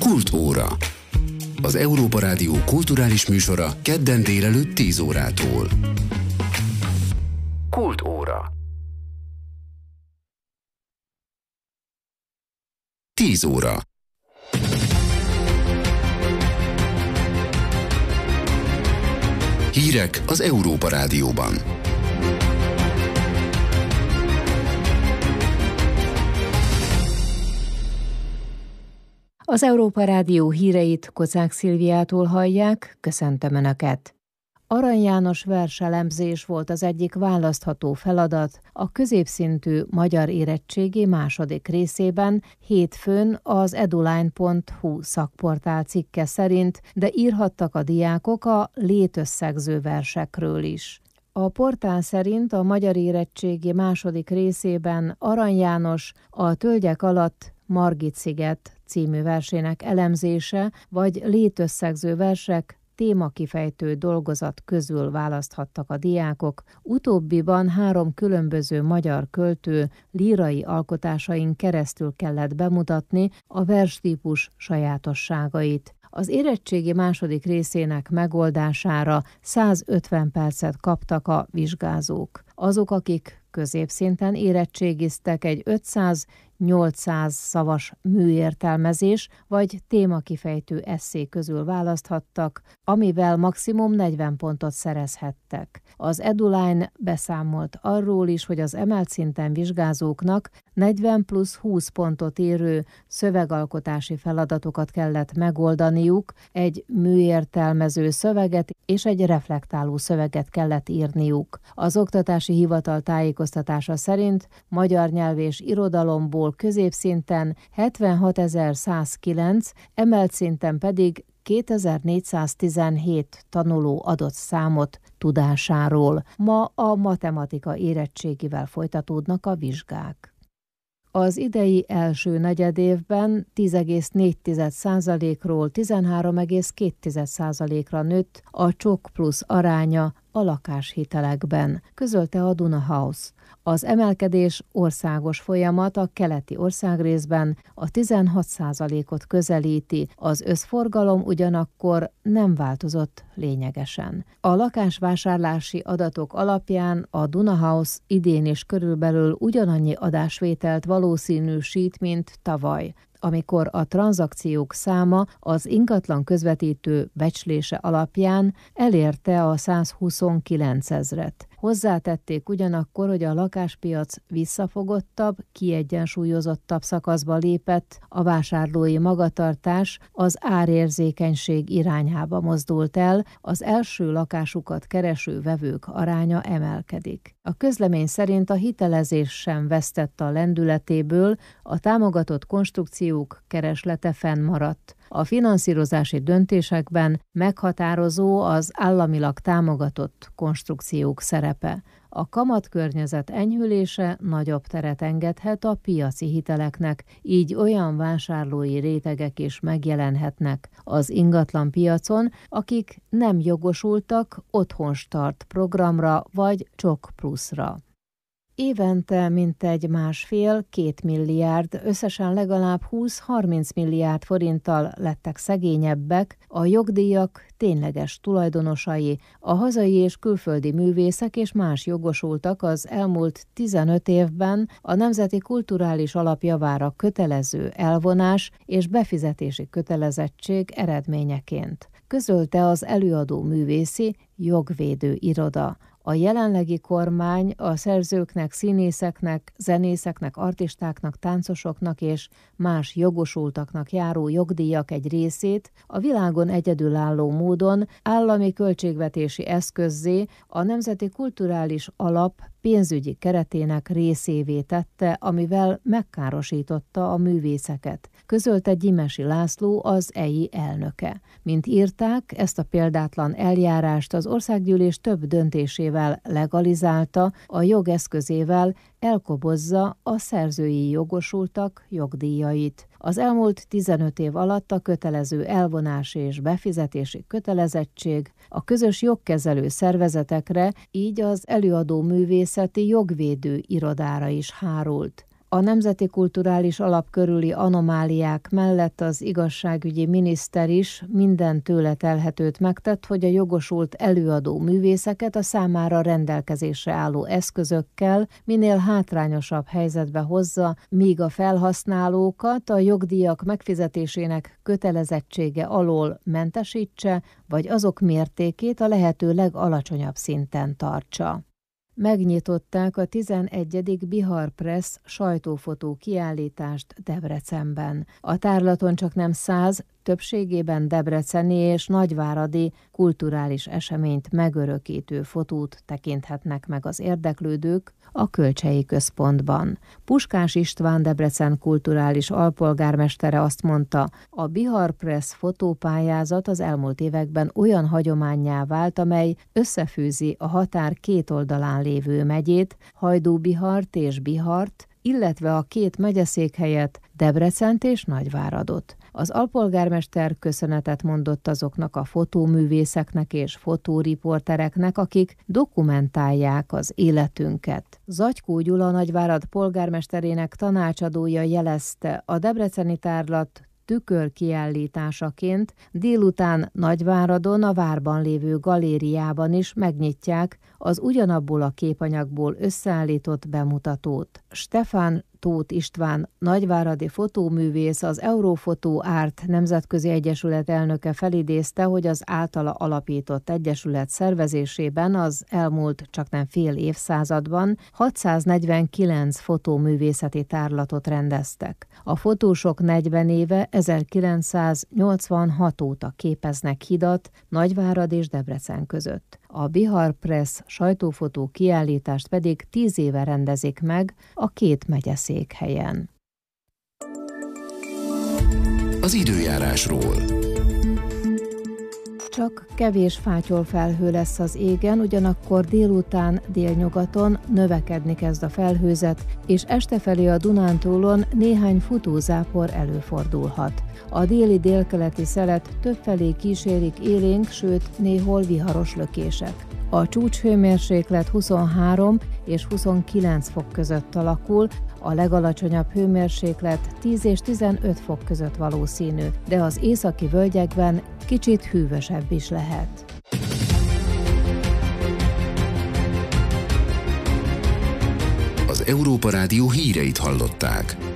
Kultúra. Az Európa Rádió kulturális műsora kedden délelőtt 10 órától. Kultúra. 10 óra. Hírek az Európa Rádióban. Az Európa Rádió híreit Kocák Szilviától hallják, köszöntöm Önöket! Arany János verselemzés volt az egyik választható feladat a középszintű magyar érettségi második részében, hétfőn az eduline.hu szakportál cikke szerint, de írhattak a diákok a létösszegző versekről is. A portál szerint a magyar érettségi második részében Arany János a Tölgyek alatt Margit-sziget című versének elemzése vagy létösszegző versek témakifejtő dolgozat közül választhattak a diákok, utóbbiban 3 különböző magyar költő lírai alkotásain keresztül kellett bemutatni a verstípus sajátosságait. Az érettségi második részének megoldására 150 percet kaptak a vizsgázók. Azok, akik középszinten érettségiztek, egy 500-800 szavas műértelmezés vagy témakifejtő esszé közül választhattak, amivel maximum 40 pontot szerezhettek. Az Eduline beszámolt arról is, hogy az emelt szinten vizsgázóknak 40 plusz 20 pontot érő szövegalkotási feladatokat kellett megoldaniuk, egy műértelmező szöveget és egy reflektáló szöveget kellett írniuk. Az Oktatási Hivatal tájékoztatása szerint magyar nyelv és irodalomból középszinten 76.109, emelt szinten pedig 2417 tanuló adott számot tudásáról. Ma a matematika érettségivel folytatódnak a vizsgák. Az idei első negyedévben 10,4%-ról 13,2%-ra nőtt a csok plusz aránya a lakáshitelekben, közölte a Duna House. Az emelkedés országos folyamat, a keleti országrészben a 16%-ot közelíti, az összforgalom ugyanakkor nem változott lényegesen. A lakásvásárlási adatok alapján a Duna House idén is körülbelül ugyanannyi adásvételt valószínűsít, mint tavaly, amikor a tranzakciók száma az ingatlan közvetítő becslése alapján elérte a 129 000-et. Hozzátették ugyanakkor, hogy a lakáspiac visszafogottabb, kiegyensúlyozottabb szakaszba lépett, a vásárlói magatartás az árérzékenység irányába mozdult el, az első lakásukat kereső vevők aránya emelkedik. A közlemény szerint a hitelezés sem vesztett a lendületéből, a támogatott konstrukciók kereslete fennmaradt. A finanszírozási döntésekben meghatározó az államilag támogatott konstrukciók szerepe. A kamatkörnyezet enyhülése nagyobb teret engedhet a piaci hiteleknek, így olyan vásárlói rétegek is megjelenhetnek az ingatlan piacon, akik nem jogosultak otthonstart programra vagy csok pluszra. Évente mintegy 1,5-2 milliárd, összesen legalább 20-30 milliárd forinttal lettek szegényebbek a jogdíjak tényleges tulajdonosai, a hazai és külföldi művészek és más jogosultak az elmúlt 15 évben a Nemzeti Kulturális Alap javára kötelező elvonás és befizetési kötelezettség eredményeként, közölte az előadó művészi jogvédő iroda. A jelenlegi kormány a szerzőknek, színészeknek, zenészeknek, artistáknak, táncosoknak és más jogosultaknak járó jogdíjak egy részét a világon egyedülálló módon állami költségvetési eszközzé, a Nemzeti Kulturális Alap pénzügyi keretének részévé tette, amivel megkárosította a művészeket, közölte Gyimesi László, az EI elnöke. Mint írták, ezt a példátlan eljárást az országgyűlés több döntésével legalizálta, a jog eszközével elkobozza a szerzői jogosultak jogdíjait. Az elmúlt 15 év alatt a kötelező elvonás és befizetési kötelezettség a közös jogkezelő szervezetekre, így az előadó művészeti jogvédő irodára is hárult. A A Nemzeti Kulturális Alap körüli anomáliák mellett az igazságügyi miniszter is minden tőle telhetőt megtett, hogy a jogosult előadó művészeket a számára rendelkezésre álló eszközökkel minél hátrányosabb helyzetbe hozza, míg a felhasználókat a jogdíjak megfizetésének kötelezettsége alól mentesítse, vagy azok mértékét a lehető legalacsonyabb szinten tartsa. Megnyitották a 11. Bihar Press sajtófotó kiállítást Debrecenben. A tárlaton csaknem 100, többségében debreceni és nagyváradi kulturális eseményt megörökítő fotót tekinthetnek meg az érdeklődők a Kölcsei Központban. Puskás István Debrecen kulturális alpolgármestere azt mondta, a Bihar Press fotópályázat az elmúlt években olyan hagyománnyá vált, amely összefűzi a határ két oldalán lévő megyét, Hajdú-Bihart és Bihart, illetve a két megyeszékhelyet, Debrecent és Nagyváradot. Az alpolgármester köszönetet mondott azoknak a fotóművészeknek és fotóriportereknek, akik dokumentálják az életünket. Zatykó Gyula Nagyvárad polgármesterének tanácsadója jelezte, a debreceni tárlat tükörkiállításaként délután Nagyváradon a várban lévő galériában is megnyitják az ugyanabból a képanyagból összeállított bemutatót. Stefán Tóth István nagyváradi fotóművész, az Eurofotó Art Nemzetközi Egyesület elnöke felidézte, hogy az általa alapított egyesület szervezésében az elmúlt csaknem fél évszázadban 649 fotóművészeti tárlatot rendeztek. A fotósok 40 éve 1986 óta képeznek hidat Nagyvárad és Debrecen között. A Bihar Press sajtófotó kiállítást pedig 10 éve rendezik meg a két megyeszékhelyen. Az időjárásról. Csak kevés fátyolfelhő lesz az égen, ugyanakkor délután délnyugaton növekedni kezd a felhőzet, és estefelé a Dunántúlon néhány futózápor előfordulhat. A déli-délkeleti szelet többfelé kísérik élénk, sőt néhol viharos lökések. A csúcshőmérséklet 23 és 29 fok között alakul, a legalacsonyabb hőmérséklet 10 és 15 fok között valószínű, de az északi völgyekben kicsit hűvösebb is lehet. Az Európa Rádió híreit hallották.